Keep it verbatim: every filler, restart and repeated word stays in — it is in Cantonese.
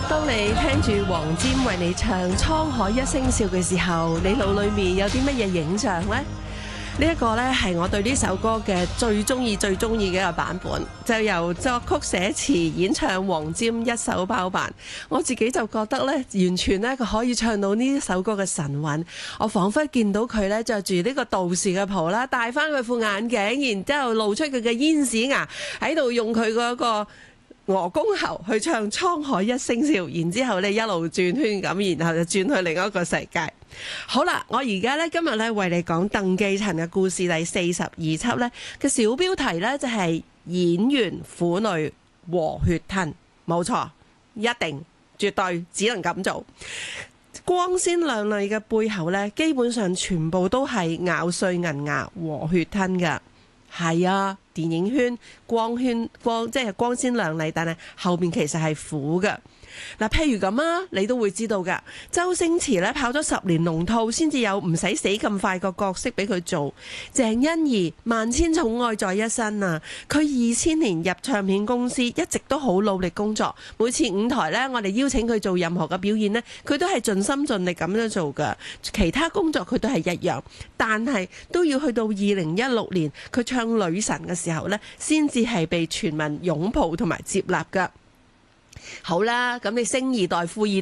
當你聽住黃霑為你唱《滄海一聲笑》嘅時候，你腦裏面有啲乜嘢影像呢？呢一個呢係我對呢首歌嘅最中意、最中意嘅一個版本，就由作曲寫詞演唱黃霑一手包辦。我自己就覺得呢，完全呢，佢可以唱到呢首歌嘅神韻。我彷彿見到佢呢，着住呢個道士嘅袍啦，戴翻佢副眼鏡，然之後露出佢嘅煙屎牙，喺度用佢嗰個鵝公喉去唱《滄海一聲笑》，然之後呢一路轉圈咁，然後就轉去另一個世界。好啦，我而家呢，今日呢為你講鄧寄塵嘅故事第四十二輯呢嘅小標題呢，就係演完苦淚和血吞，冇錯，一定絕對只能咁做。光鮮亮麗嘅背後呢，基本上全部都係咬碎銀牙和血吞㗎。係啊，電影圈光圈光即係光鮮亮麗，但係後面其實係苦嘅。嗱，譬如咁啊，你都會知道噶。周星馳咧跑咗十年龍套，先至有唔使死咁快個角色俾佢做。鄭欣宜萬千寵愛在一身啊！佢二千年入唱片公司，一直都好努力工作。每次舞台呢，我哋邀請佢做任何嘅表演呢，佢都係盡心盡力咁樣做噶。其他工作佢都係一樣，但係都要去到二零一六年，佢唱女神嘅時候呢，先至係被全民擁抱同埋接納噶。好啦，咁你星二代、富二